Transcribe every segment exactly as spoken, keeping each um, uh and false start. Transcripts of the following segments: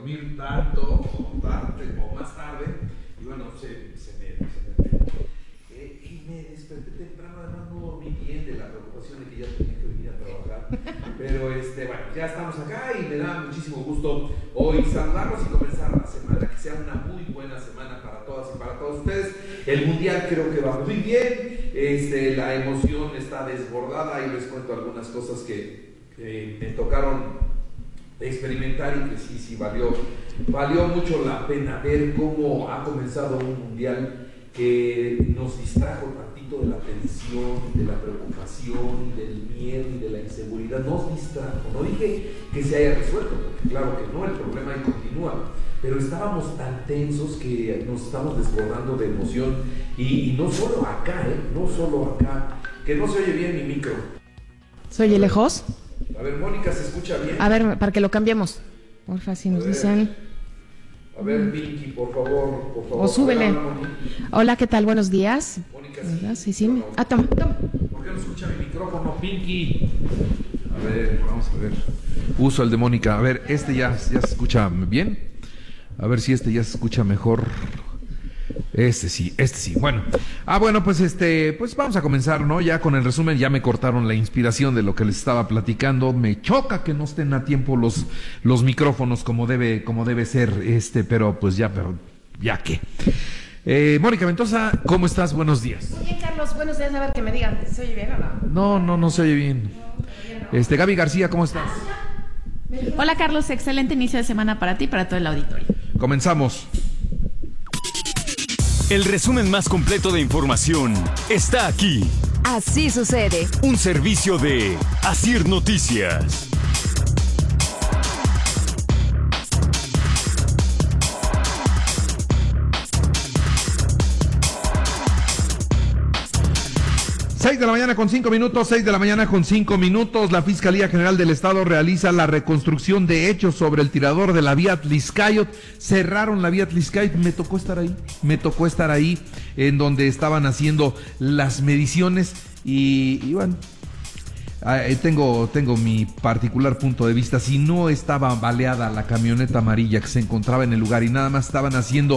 dormir tanto o, tarde, o más tarde, y bueno, se, se me, se me enfermó. Eh, y me desperté temprano, además no dormí bien de la preocupación de que ya tenía que venir a trabajar. Pero este, bueno, ya estamos acá y me da muchísimo gusto hoy saludarlos y comenzar la semana, que sea una muy buena semana para todas y para todos ustedes. El mundial creo que va muy bien, este, la emoción está desbordada y les cuento algunas cosas que, que me tocaron experimentar y que sí, sí valió, valió mucho la pena ver cómo ha comenzado un mundial que nos distrajo tantito de la tensión, de la preocupación, del miedo y de la inseguridad. Nos distrajo, no dije que se haya resuelto, porque claro que no, el problema ahí continúa, pero estábamos tan tensos que nos estamos desbordando de emoción y, y no solo acá, ¿eh? no solo acá, que no se oye bien mi micro. ¿Se oye lejos? A ver, Mónica, ¿se escucha bien? A ver, para que lo cambiemos. Porfa, si nos dicen. A ver, Vicky, por favor, por favor. O súbele. Hola, Hola, ¿qué tal? Buenos días. Mónica, sí. Sí, sí. No, ah, toma, toma. ¿Por qué no escucha mi micrófono, Pinky? A ver, vamos a ver. Uso el de Mónica. A ver, este ya, ya se escucha bien. A ver si este ya se escucha mejor. Este sí, este sí. Bueno, ah, bueno, pues este, pues vamos a comenzar, ¿no? Ya con el resumen, ya me cortaron la inspiración de lo que les estaba platicando. Me choca que no estén a tiempo los, los micrófonos como debe, como debe ser, este, pero pues ya, pero ya qué. Eh, Mónica Ventosa, ¿cómo estás? Buenos días. Muy bien, Carlos, buenos días. A ver que me digan, ¿se oye bien o no? No, no, no se oye bien. Este, Gaby García, ¿cómo estás? Hola, Carlos, excelente inicio de semana para ti y para todo el auditorio. Comenzamos. El resumen más completo de información está aquí. Así sucede. Un servicio de Asir Noticias. seis de la mañana con cinco minutos, seis de la mañana con cinco minutos. La Fiscalía General del Estado realiza la reconstrucción de hechos sobre el tirador de la vía Tliscayot. Cerraron la vía Tliscayot, me tocó estar ahí, me tocó estar ahí en donde estaban haciendo las mediciones y, y bueno, eh, tengo, tengo mi particular punto de vista. Si no estaba baleada la camioneta amarilla que se encontraba en el lugar y nada más estaban haciendo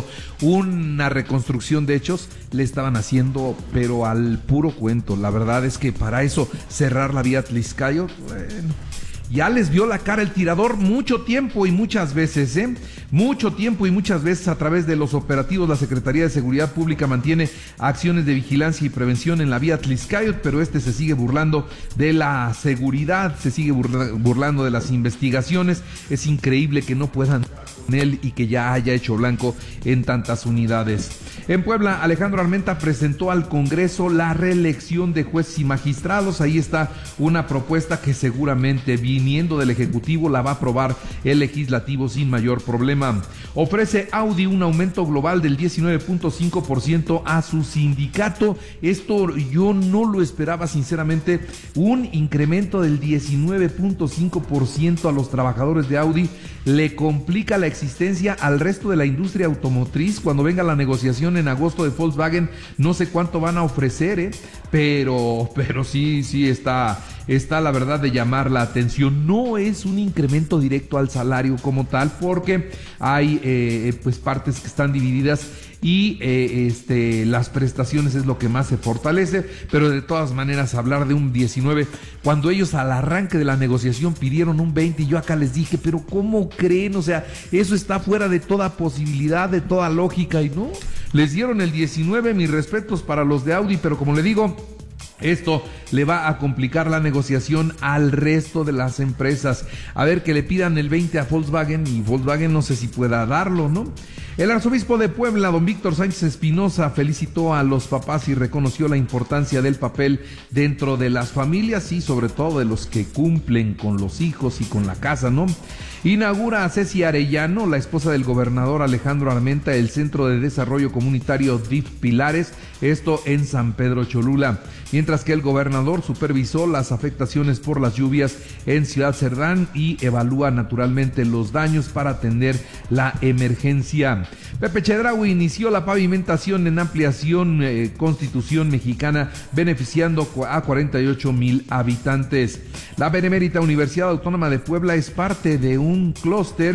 una reconstrucción de hechos, le estaban haciendo pero al puro cuento. La verdad es que para eso cerrar la vía Tliscayot, bueno, ya les vio la cara el tirador mucho tiempo y muchas veces, ¿eh? Mucho tiempo y muchas veces a través de los operativos. La Secretaría de Seguridad Pública mantiene acciones de vigilancia y prevención en la vía Tliscayot, pero este se sigue burlando de la seguridad, se sigue burla, burlando de las investigaciones. Es increíble que no puedan con él y que ya haya hecho blanco en tantas unidades. En Puebla, Alejandro Armenta presentó al Congreso la reelección de jueces y magistrados. Ahí está una propuesta que seguramente viniendo del Ejecutivo la va a aprobar el Legislativo sin mayor problema. Ofrece Audi un aumento global del diecinueve punto cinco por ciento a su sindicato. Esto yo no lo esperaba sinceramente, un incremento del diecinueve punto cinco por ciento a los trabajadores de Audi. Le complica la existencia al resto de la industria automotriz. Cuando venga la negociación en agosto de Volkswagen, no sé cuánto van a ofrecer, ¿eh? pero, pero sí, sí está, está la verdad de llamar la atención. No es un incremento directo al salario como tal, porque hay eh, pues partes que están divididas y eh, este, las prestaciones es lo que más se fortalece, pero de todas maneras hablar de un diecinueve, cuando ellos al arranque de la negociación pidieron un veinte, y yo acá les dije, pero ¿cómo creen? O sea, eso está fuera de toda posibilidad, de toda lógica, y no, les dieron el diecinueve. Mis respetos para los de Audi, pero como le digo, esto le va a complicar la negociación al resto de las empresas. A ver, que le pidan el veinte a Volkswagen, y Volkswagen no sé si pueda darlo, ¿no? El arzobispo de Puebla, don Víctor Sánchez Espinosa, felicitó a los papás y reconoció la importancia del papel dentro de las familias y sobre todo de los que cumplen con los hijos y con la casa, ¿no? Inaugura a Ceci Arellano, la esposa del gobernador Alejandro Armenta, el Centro de Desarrollo Comunitario D I F Pilares, esto en San Pedro Cholula. Mientras que el gobernador supervisó las afectaciones por las lluvias en Ciudad Cerdán y evalúa naturalmente los daños para atender la emergencia. Pepe Chedraui inició la pavimentación en ampliación eh, Constitución Mexicana, beneficiando a cuarenta y ocho mil habitantes. La Benemérita Universidad Autónoma de Puebla es parte de un clúster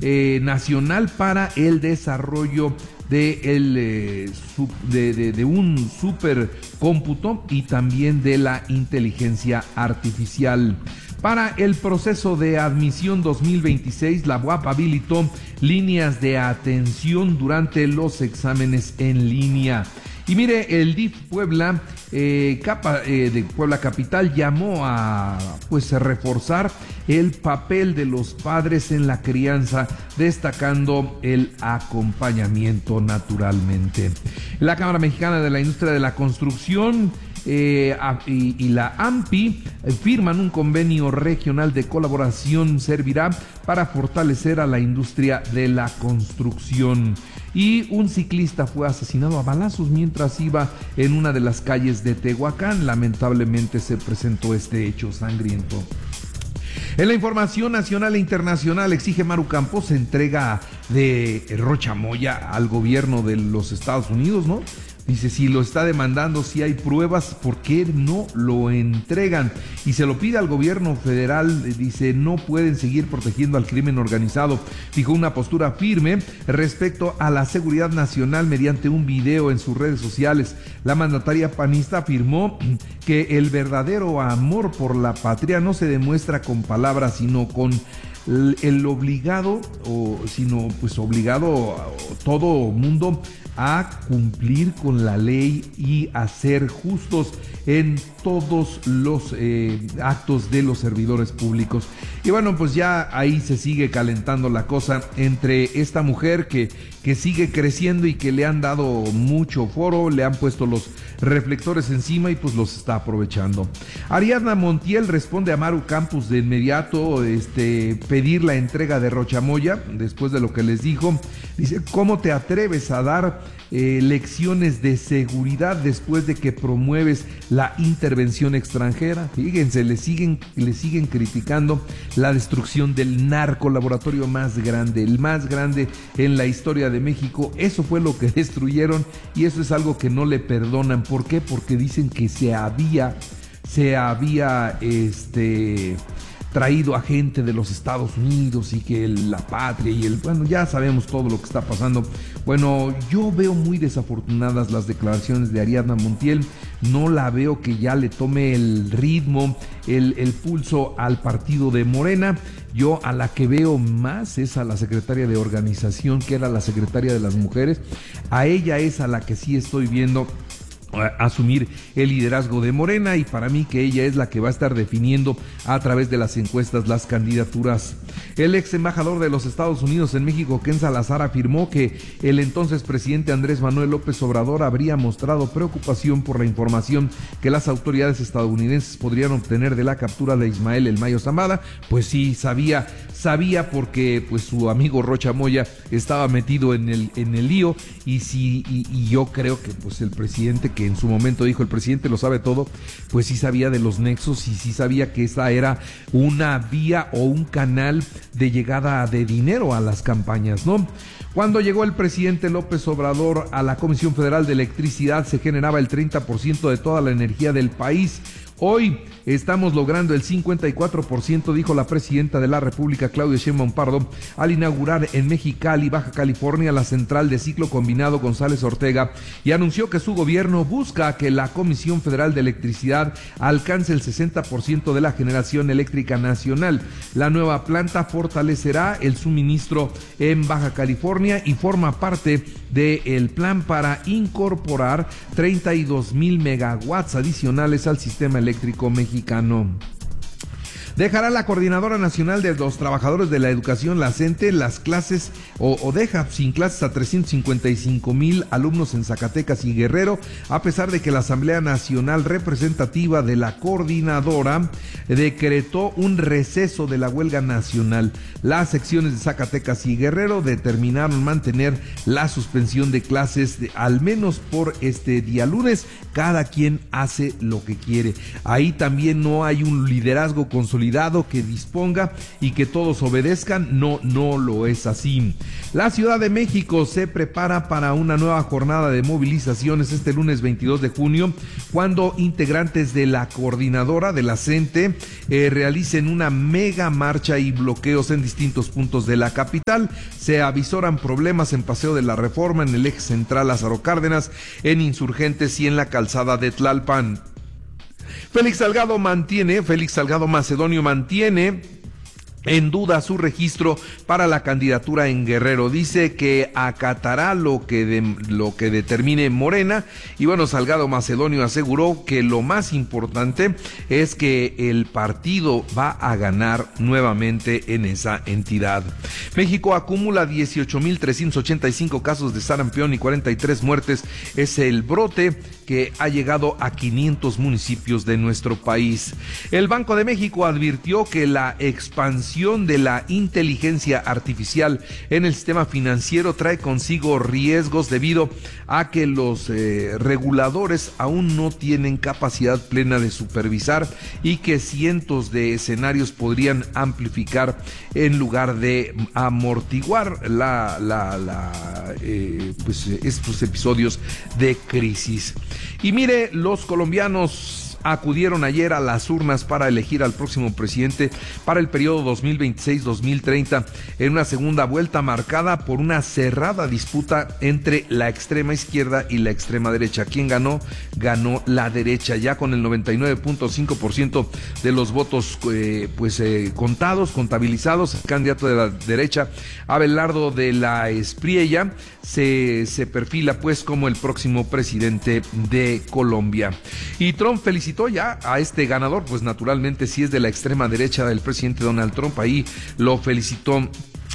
eh, Nacional para el Desarrollo de, el, eh, sub, de, de, de un supercómputo y también de la inteligencia artificial. Para el proceso de admisión dos mil veintiséis, la U A P habilitó líneas de atención durante los exámenes en línea. Y mire, el D I F Puebla, eh, capa, eh, de Puebla Capital llamó a pues reforzar el papel de los padres en la crianza, destacando el acompañamiento naturalmente. La Cámara Mexicana de la Industria de la Construcción Eh, y, y la A M P I eh, firman un convenio regional de colaboración, servirá para fortalecer a la industria de la construcción. Y un ciclista fue asesinado a balazos mientras iba en una de las calles de Tehuacán. Lamentablemente se presentó este hecho sangriento. En la información nacional e internacional, exige Maru Campos entrega de Rocha Moya al gobierno de los Estados Unidos, ¿no? Dice, si lo está demandando, si hay pruebas, ¿por qué no lo entregan? Y se lo pide al gobierno federal, dice, no pueden seguir protegiendo al crimen organizado. Fijó una postura firme respecto a la seguridad nacional mediante un video en sus redes sociales. La mandataria panista afirmó que el verdadero amor por la patria no se demuestra con palabras, sino con el obligado, o sino pues obligado a todo mundo a cumplir con la ley y a ser justos en todos los eh, actos de los servidores públicos. Y bueno, pues ya ahí se sigue calentando la cosa entre esta mujer que, que sigue creciendo y que le han dado mucho foro, le han puesto los reflectores encima y pues los está aprovechando. Ariadna Montiel responde a Maru Campos de inmediato, este, pedir la entrega de Rocha Moya, después de lo que les dijo. Dice, ¿cómo te atreves a dar eh, lecciones de seguridad después de que promueves la intervención extranjera? Fíjense, le siguen, le siguen criticando la destrucción del narcolaboratorio más grande, el más grande en la historia de México. Eso fue lo que destruyeron y eso es algo que no le perdonan. ¿Por qué? Porque dicen que se había, se había, este... traído a gente de los Estados Unidos y que el, la patria y el... Bueno, ya sabemos todo lo que está pasando. Bueno, yo veo muy desafortunadas las declaraciones de Ariadna Montiel. No la veo que ya le tome el ritmo, el, el pulso al partido de Morena. Yo a la que veo más es a la secretaria de organización, que era la secretaria de las mujeres. A ella es a la que sí estoy viendo asumir el liderazgo de Morena, y para mí que ella es la que va a estar definiendo a través de las encuestas las candidaturas. El ex embajador de los Estados Unidos en México, Ken Salazar, afirmó que el entonces presidente Andrés Manuel López Obrador habría mostrado preocupación por la información que las autoridades estadounidenses podrían obtener de la captura de Ismael El Mayo Zambada. Pues sí, sabía, sabía porque pues su amigo Rocha Moya estaba metido en el, en el lío, y sí, y, y yo creo que pues el presidente, que en su momento dijo el presidente lo sabe todo, pues sí sabía de los nexos y sí sabía que esta era una vía o un canal de llegada de dinero a las campañas, ¿no? Cuando llegó el presidente López Obrador a la Comisión Federal de Electricidad, se generaba el treinta por ciento de toda la energía del país. Hoy estamos logrando el cincuenta y cuatro por ciento, dijo la presidenta de la República, Claudia Sheinbaum Pardo, al inaugurar en Mexicali, Baja California, la central de ciclo combinado González Ortega, y anunció que su gobierno busca que la Comisión Federal de Electricidad alcance el sesenta por ciento de la generación eléctrica nacional. La nueva planta fortalecerá el suministro en Baja California y forma parte del plan para incorporar treinta y dos mil megawatts adicionales al sistema eléctrico mexicano. Dejará la Coordinadora Nacional de los Trabajadores de la Educación, la CENTE, las clases o, o deja sin clases a trescientos cincuenta y cinco mil alumnos en Zacatecas y Guerrero, a pesar de que la Asamblea Nacional Representativa de la Coordinadora decretó un receso de la huelga nacional. Las secciones de Zacatecas y Guerrero determinaron mantener la suspensión de clases de, al menos por este día lunes. Cada quien hace lo que quiere. Ahí también no hay un liderazgo consolidado consolidado que disponga y que todos obedezcan. No, no lo es así. La Ciudad de México se prepara para una nueva jornada de movilizaciones este lunes veintidós de junio, cuando integrantes de la coordinadora de la CENTE eh, realicen una mega marcha y bloqueos en distintos puntos de la capital. Se avisoran problemas en Paseo de la Reforma, en el eje central Lázaro Cárdenas, en Insurgentes y en la calzada de Tlalpan. Félix Salgado mantiene, Félix Salgado Macedonio mantiene en duda su registro para la candidatura en Guerrero. Dice que acatará lo que de, lo que determine Morena, y bueno, Salgado Macedonio aseguró que lo más importante es que el partido va a ganar nuevamente en esa entidad. México acumula dieciocho mil trescientos ochenta y cinco casos de sarampión y cuarenta y tres muertes. Es el brote que ha llegado a quinientos municipios de nuestro país. El Banco de México advirtió que la expansión de la inteligencia artificial en el sistema financiero trae consigo riesgos debido a que los eh, reguladores aún no tienen capacidad plena de supervisar y que cientos de escenarios podrían amplificar en lugar de amortiguar la, la, la, eh, pues, estos episodios de crisis. Y mire, los colombianos acudieron ayer a las urnas para elegir al próximo presidente para el periodo dos mil veintiséis dos mil treinta en una segunda vuelta marcada por una cerrada disputa entre la extrema izquierda y la extrema derecha. ¿Quién ganó? Ganó la derecha, ya con el noventa y nueve punto cinco por ciento de los votos eh, pues eh, contados, contabilizados. El candidato de la derecha, Abelardo de la Espriella, se, se perfila pues como el próximo presidente de Colombia. Y Trump felicitó ya a este ganador, pues naturalmente si es de la extrema derecha del presidente Donald Trump, ahí lo felicitó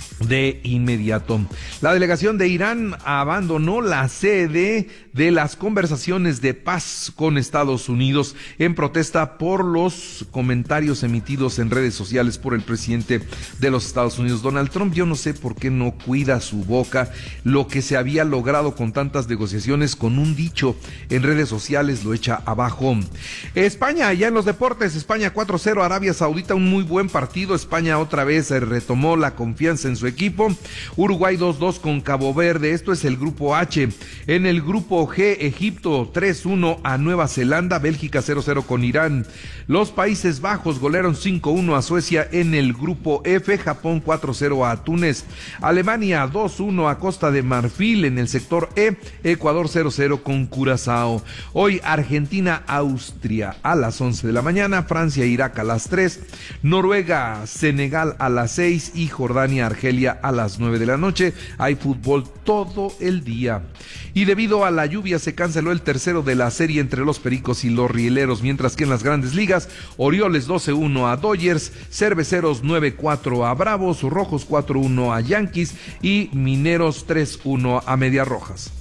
de inmediato. La delegación de Irán abandonó la sede de las conversaciones de paz con Estados Unidos en protesta por los comentarios emitidos en redes sociales por el presidente de los Estados Unidos, Donald Trump. Yo no sé por qué no cuida su boca. Lo que se había logrado con tantas negociaciones, con un dicho en redes sociales lo echa abajo. España, ya en los deportes, España cuatro cero, Arabia Saudita, un muy buen partido. España otra vez retomó la confianza en su equipo. Uruguay dos dos con Cabo Verde. Esto es el grupo H. En el grupo G, Egipto tres uno a Nueva Zelanda, Bélgica cero cero con Irán. Los Países Bajos golearon cinco uno a Suecia en el grupo F. Japón cuatro cero a Túnez. Alemania dos uno a Costa de Marfil en el sector E. Ecuador cero cero con Curazao. Hoy Argentina Austria a las once de la mañana, Francia Irak a las tres, Noruega Senegal a las seis y Jordania Argelia a las nueve de la noche. Hay fútbol todo el día. Y debido a la lluvia se canceló el tercero de la serie entre los Pericos y los Rieleros, mientras que en las Grandes Ligas, Orioles doce uno a Dodgers, Cerveceros nueve cuatro a Bravos, Rojos cuatro uno a Yankees y Mineros tres uno a Medias Rojas.